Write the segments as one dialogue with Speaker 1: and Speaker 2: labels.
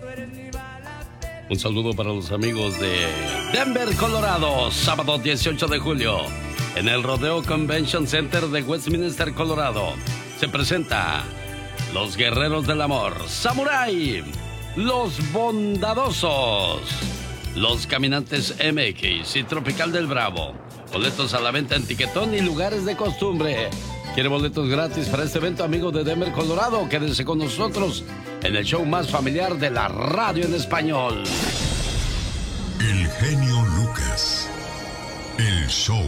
Speaker 1: Un saludo para los amigos de Denver, Colorado, sábado 18 de julio, en el Rodeo Convention Center de Westminster, Colorado. Se presenta Los Guerreros del Amor, Samurai, Los Bondadosos, Los Caminantes MX y Tropical del Bravo. Boletos a la venta en Tiquetón y lugares de costumbre. ¿Quiere boletos gratis para este evento, amigo de Denver, Colorado? Quédense con nosotros en el show más familiar de la radio en español.
Speaker 2: El genio Lucas. El show.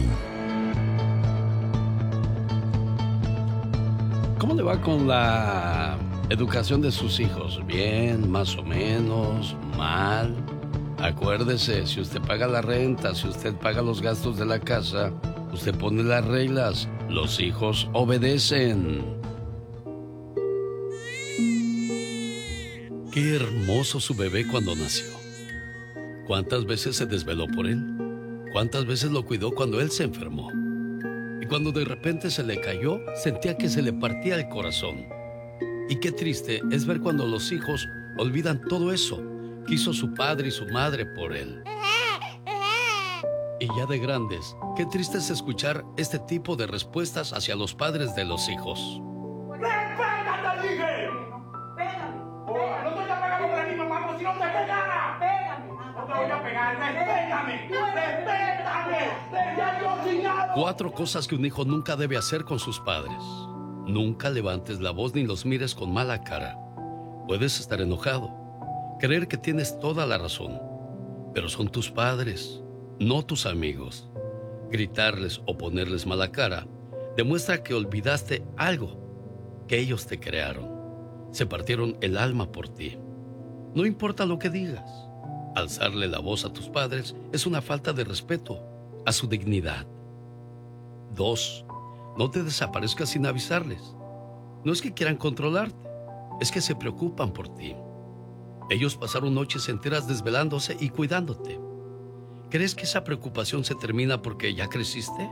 Speaker 1: ¿Cómo le va con la educación de sus hijos? ¿Bien, más o menos, mal? Acuérdese, si usted paga la renta, si usted paga los gastos de la casa, usted pone las reglas, los hijos obedecen. Qué hermoso su bebé cuando nació. ¿Cuántas veces se desveló por él? ¿Cuántas veces lo cuidó cuando él se enfermó? Y cuando de repente se le cayó, sentía que se le partía el corazón. Y qué triste es ver cuando los hijos olvidan todo eso que hizo su padre y su madre por él. Y ya de grandes, qué triste es escuchar este tipo de respuestas hacia los padres de los hijos.
Speaker 3: ¡Respétate, dije! ¡Pégame! ¡No te voy a pegar con el niño, mamá, si no te pegara! ¡Pégame! ¡No te voy a pegar! ¡Respétame! ¡Respétame!
Speaker 1: 4 cosas que un hijo nunca debe hacer con sus padres. Nunca levantes la voz ni los mires con mala cara. Puedes estar enojado, creer que tienes toda la razón, pero son tus padres, no tus amigos. Gritarles o ponerles mala cara demuestra que olvidaste algo, que ellos te crearon. Se partieron el alma por ti. No importa lo que digas. Alzarle la voz a tus padres es una falta de respeto a su dignidad. 2. No te desaparezcas sin avisarles. No es que quieran controlarte, es que se preocupan por ti. Ellos pasaron noches enteras desvelándose y cuidándote. ¿Crees que esa preocupación se termina porque ya creciste?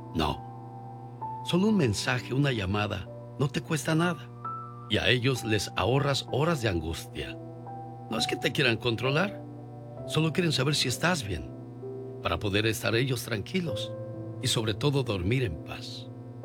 Speaker 1: No. Solo un mensaje, una llamada, no te cuesta nada. Y a ellos les ahorras horas de angustia. No es que te quieran controlar, solo quieren saber si estás bien, para poder estar ellos tranquilos y sobre todo dormir en paz.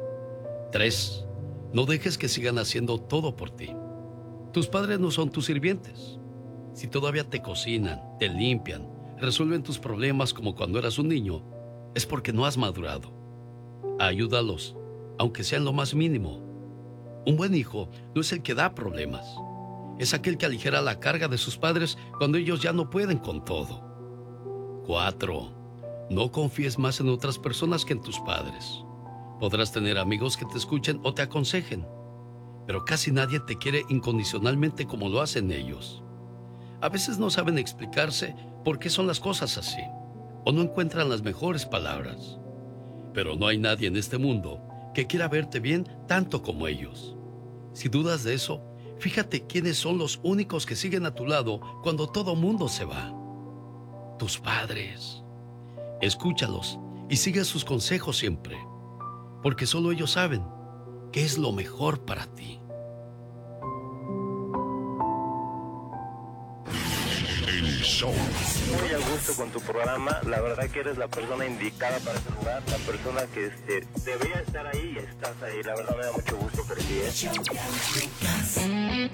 Speaker 1: 3. No dejes que sigan haciendo todo por ti. Tus padres no son tus sirvientes. Si todavía te cocinan, te limpian, resuelven tus problemas como cuando eras un niño, es porque no has madurado. Ayúdalos, aunque sea en lo más mínimo. Un buen hijo no es el que da problemas, es aquel que aligera la carga de sus padres cuando ellos ya no pueden con todo. 4. No confíes más en otras personas que en tus padres. Podrás tener amigos que te escuchen o te aconsejen, pero casi nadie te quiere incondicionalmente como lo hacen ellos. A veces no saben explicarse por qué son las cosas así, o no encuentran las mejores palabras. Pero no hay nadie en este mundo que quiera verte bien tanto como ellos. Si dudas de eso, fíjate quiénes son los únicos que siguen a tu lado cuando todo mundo se va. Tus padres. Escúchalos y sigue sus consejos siempre, porque solo ellos saben qué es lo mejor para ti.
Speaker 2: El show.
Speaker 4: Muy a gusto con tu programa, la verdad que eres la persona indicada para ese lugar, la persona que debería estar ahí y estás ahí, la verdad me da mucho gusto por ti, ¿eh?